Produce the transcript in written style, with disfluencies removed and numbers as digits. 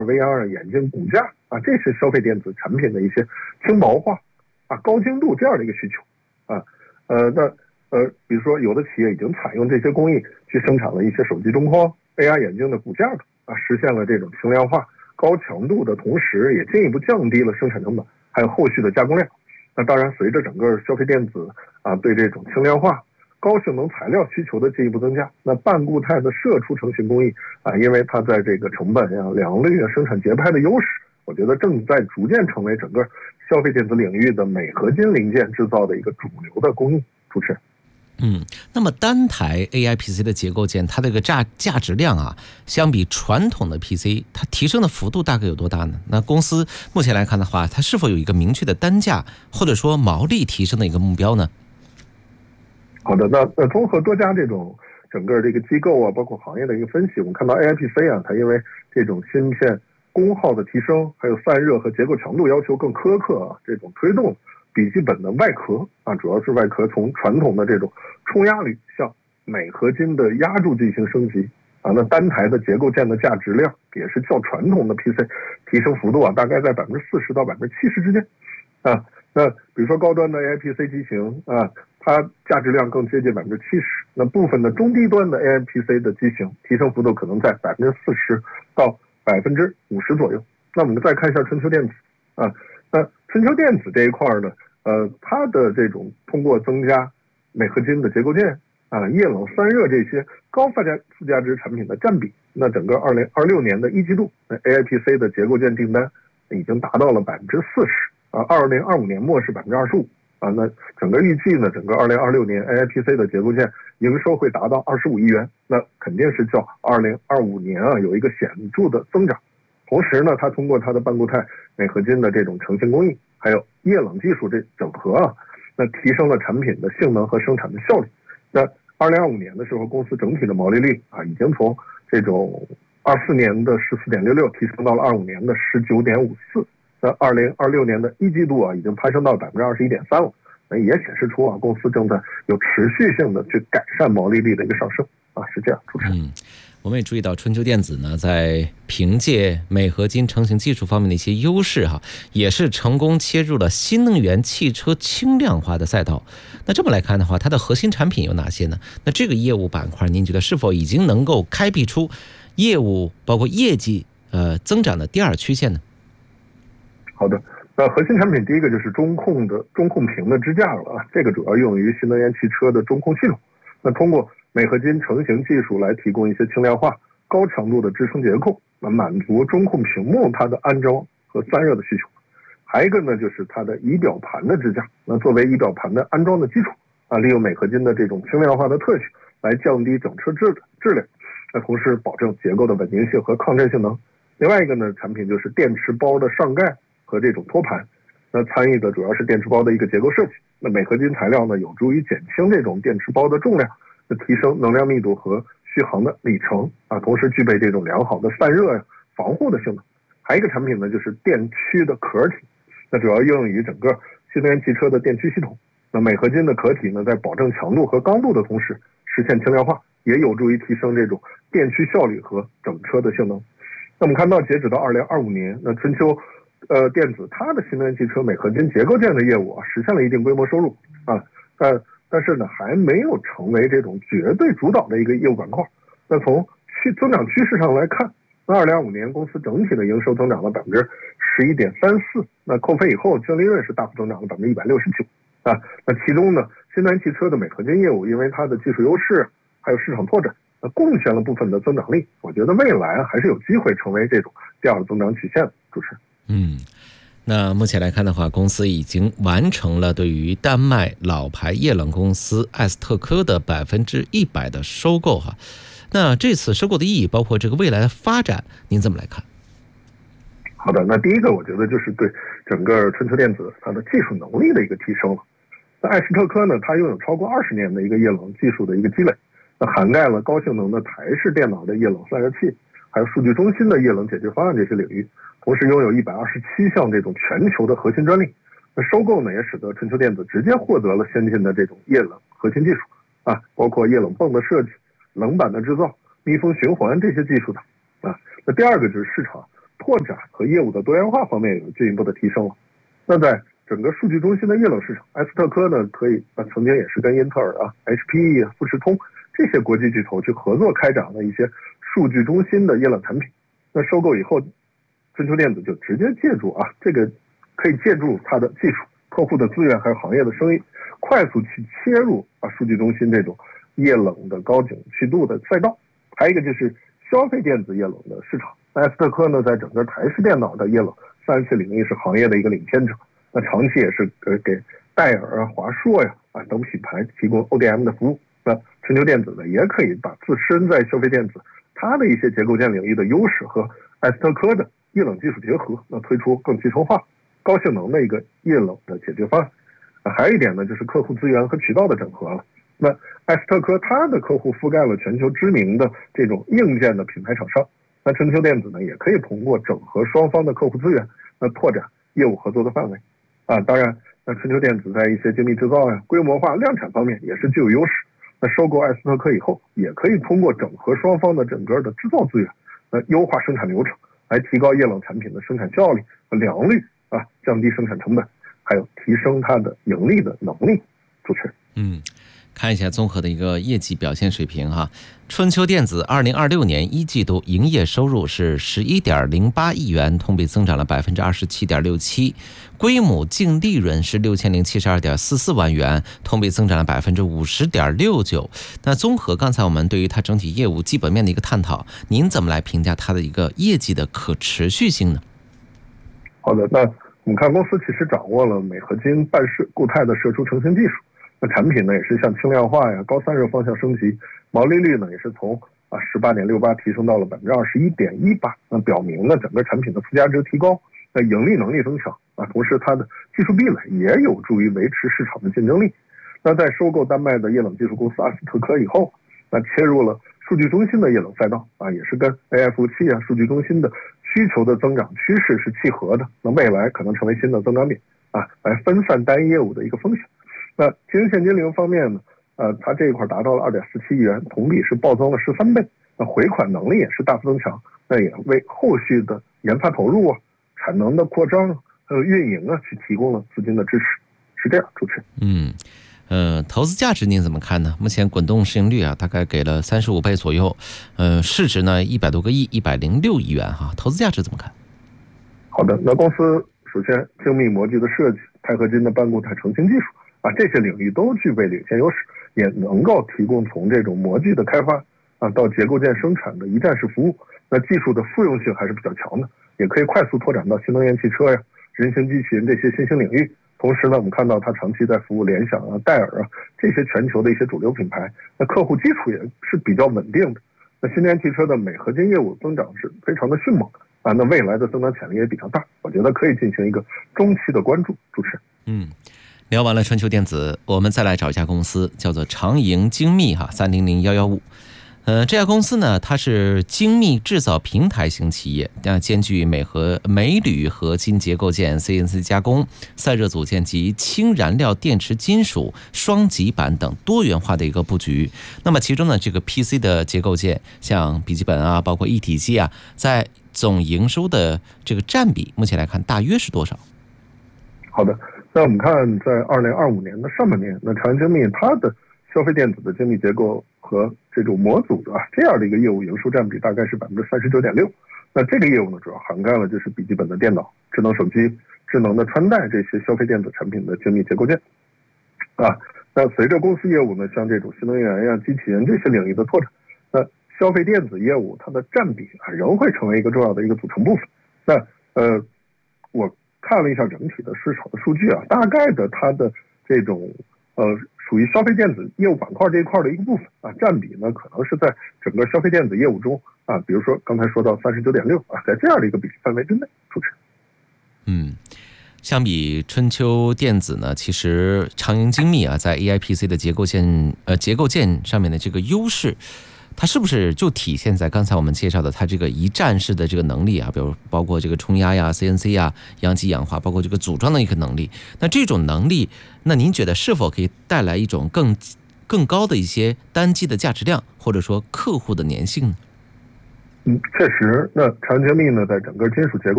VR 眼镜骨架啊，这是消费电子产品的一些轻薄化啊、高精度这样的一个需求啊。比如说有的企业已经采用这些工艺去生产了一些手机中框、AR 眼镜的骨架的啊，实现了这种轻量化、高强度的同时，也进一步降低了生产成本，还有后续的加工量。那当然，随着整个消费电子啊对这种轻量化、高性能材料需求的进一步增加，那半固态的射出成型工艺啊，因为它在这个成本呀、良率啊、生产节拍的优势，我觉得正在逐渐成为整个消费电子领域的镁合金零件制造的一个主流的工艺。主持人。 那么单台 AI PC 的结构件，它这个价值量啊，相比传统的 PC， 它提升的幅度大概有多大呢？那公司目前来看的话，它是否有一个明确的单价或者说毛利提升的一个目标呢？ 好的，那综合多家这种整个这个机构啊，包括行业的一个分析，我们看到 AI PC 啊，它因为这种芯片功耗的提升，还有散热和结构强度要求更苛刻啊，这种推动笔记本的外壳啊，主要是外壳从传统的这种冲压铝向镁合金的压铸进行升级啊。那单台的结构件的价值量也是较传统的 PC 提升幅度啊，大概在40%到70%之间啊。那比如说高端的 AI PC 机型啊，它价值量更接近70%。那部分的中低端的 AI PC 的机型提升幅度可能在40%到50%左右。那我们再看一下春秋电子啊。那春秋电子这一块呢，它的这种通过增加镁合金的结构件啊、液冷散热这些高附加值产品的占比，那整个2026年的一季度，AIPC 的结构件订单已经达到了40%啊，2025年末是25%啊。那整个预计呢，整个2026年 AIPC 的结构件营收会达到25亿元，那肯定是较2025年啊有一个显著的增长。同时呢，它通过它的半固态镁合金的这种成型工艺，还有液冷技术这整合啊，那提升了产品的性能和生产的效率。那2025年的时候，公司整体的毛利率啊，已经从这种24年的14.66提升到了25年的19.54。那2026年的一季度啊，已经攀升到21.3%了。那也显示出啊，公司正在有持续性的去改善毛利率的一个上升啊，是这样。主持人。 我们也注意到春秋电子呢，在凭借镁合金成型技术方面的一些优势也是成功切入了新能源汽车轻量化的赛道。那这么来看的话，它的核心产品有哪些呢？那这个业务板块，您觉得是否已经能够开辟出业务包括业绩增长的第二曲线呢？ 好的，那核心产品第一个就是中控屏的支架了啊，这个主要用于新能源汽车的中控系统。那通过镁合金成型技术来提供一些轻量化、高强度的支撑结构，那满足中控屏幕它的安装和散热的需求。还有一个呢，就是它的仪表盘的支架，那作为仪表盘的安装的基础啊，利用镁合金的这种轻量化的特性来降低整车质量，那同时保证结构的稳定性和抗震性能。另外一个呢，产品就是电池包的上盖和这种托盘，那参与的主要是电池包的一个结构设计。那镁合金材料呢，有助于减轻这种电池包的重量，提升能量密度和续航的里程啊，同时具备这种良好的散热防护的性能。还有一个产品呢，就是电驱的壳体，那主要应用于整个新能源汽车的电驱系统。那镁合金的壳体呢，在保证强度和刚度的同时，实现轻量化，也有助于提升这种电驱效率和整车的性能。那我们看到，截止到2025年，那春秋电子它的新能源汽车镁合金结构件的业务啊，实现了一定规模收入啊，但是呢，还没有成为这种绝对主导的一个业务板块。那从增长趋势上来看，那2025年公司整体的营收增长了11.34%，那扣非以后净利润是大幅增长了169%啊。那其中呢，新能源汽车的镁合金业务因为它的技术优势还有市场拓展，贡献了部分的增长力。我觉得未来还是有机会成为这种第二增长曲线的。主持人。 那目前来看的话，公司已经完成了对于丹麦老牌液冷公司艾斯特科的100%的收购那这次收购的意义，包括这个未来的发展，您怎么来看？ 好的，那第一个我觉得就是对整个春秋电子它的技术能力的一个提升了。那艾斯特科呢，它拥有超过20年的一个液冷技术的一个积累，那涵盖了高性能的台式电脑的液冷散热器，还有数据中心的液冷解决方案这些领域，同时拥有127项这种全球的核心专利。那收购呢，也使得春秋电子直接获得了先进的这种液冷核心技术啊，包括液冷泵的设计、冷板的制造、密封循环这些技术的啊。那第二个就是市场拓展和业务的多元化方面有进一步的提升了。那在整个数据中心的液冷市场，埃斯特科呢可以曾经也是跟英特尔HPE、富士通这些国际巨头去合作开展了一些数据中心的液冷产品。那收购以后，春秋电子就直接借助这个可以借助它的技术、客户的资源还有行业的生意，快速去切入数据中心这种液冷的高景气度的赛道。还有一个就是消费电子液冷的市场，埃斯特科呢在整个台式电脑的液冷散热器领域是行业的一个领先者。那长期也是给戴尔、华硕等品牌提供 ODM 的服务。那春秋电子呢也可以把自身在消费电子它的一些结构件领域的优势和埃斯特科的液冷技术结合，那推出更集成化、高性能的一个液冷的解决方案。还有一点呢，就是客户资源和渠道的整合了。那埃斯特科它的客户覆盖了全球知名的这种硬件的品牌厂商，那春秋电子呢也可以通过整合双方的客户资源，那拓展业务合作的范围。当然，那春秋电子在一些精密制造规模化、量产方面也是具有优势。那收购埃斯特科以后，也可以通过整合双方的整个的制造资源，优化生产流程，来提高液冷产品的生产效率和良率降低生产成本，还有提升它的盈利的能力。主持人， 看一下综合的一个业绩表现水平哈。春秋电子2026年一季度营业收入是11.08亿元，同比增长了27.67%，规模净利润是6072.44万元，同比增长了50.69%。那综合刚才我们对于它整体业务基本面的一个探讨，您怎么来评价它的一个业绩的可持续性呢？ 好的，那我们看公司其实掌握了镁合金半固态的射出成型技术。那产品呢也是向轻量化高散热方向升级，毛利率呢也是从18.68%提升到了21.18%，那表明了整个产品的附加值提高，那盈利能力增强同时它的技术壁垒也有助于维持市场的竞争力。那在收购丹麦的液冷技术公司阿斯特科以后，那切入了数据中心的液冷赛道也是跟 AI 服务器数据中心的需求的增长趋势是契合的，那未来可能成为新的增长点来分散单一业务的一个风险。那经营现金流方面呢，它这一块达到了2.47亿元，同比是暴增了13倍，那回款能力也是大幅增强，那也为后续的研发投入产能的扩张还有运营去提供了资金的支持。是这样，主持人。投资价值您怎么看呢？目前滚动市盈率大概给了35倍左右，市值呢100多个亿，106亿元哈，投资价值怎么看？ 好的，那公司首先精密模具的设计、钛合金的半固态成型技术这些领域都具备领先优势，也能够提供从这种模具的开发到结构件生产的一站式服务。那技术的复用性还是比较强的，也可以快速拓展到新能源汽车人形机器人这些新兴领域。同时呢，我们看到它长期在服务联想戴尔这些全球的一些主流品牌，那客户基础也是比较稳定的。那新能源汽车的镁合金业务增长是非常的迅猛那未来的增长潜力也比较大，我觉得可以进行一个中期的关注。主持人， 聊完了春秋电子，我们再来找一家公司，叫做长盈精密300115。这家公司呢，它是精密制造平台型企业，兼具镁铝合金结构件、CNC 加工、散热组件及氢燃料电池金属双极板等多元化的一个布局。那么其中呢，这个 PC 的结构件，像笔记本包括一体机在总营收的这个占比，目前来看大约是多少？ 好的，那我们看在2025年的上半年，那长盈精密它的消费电子的精密结构和这种模组的这样的一个业务营收占比大概是39.6%。那这个业务呢，主要涵盖了就是笔记本的电脑、智能手机、智能的穿戴这些消费电子产品的精密结构件那随着公司业务呢，像这种新能源机器人这些领域的拓展，那消费电子业务它的占比仍会成为一个重要的一个组成部分。那我看了一下整体的市场的数据大概的它的这种属于消费电子业务板块这一块的一个部分占比呢，可能是在整个消费电子业务中比如说刚才说到39.6在这样的一个比例范围之内。主持人， 相比春秋电子呢，其实长盈精密在 AIPC 的结构件上面的这个优势，它是不是就体现在刚才我们介绍的它这个一站式的这个能力比如包括这个冲压CNC阳极氧化，包括这个组装的一个能力。那这种能力，那您觉得是否可以带来一种更高的一些单机的价值量，或者说客户的粘性呢？ 确实，那长源精密呢，在整个金属结构